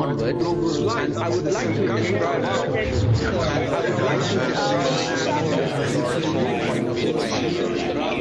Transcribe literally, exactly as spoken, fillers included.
onwards, and I would like to describe, I would like to describe from a point of view.